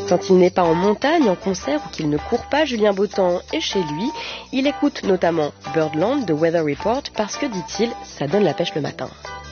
Quand il n'est pas en montagne, en concert ou qu'il ne court pas, Julien Bautan est chez lui. Il écoute notamment Birdland de Weather Report parce que, dit-il, ça donne la pêche le matin.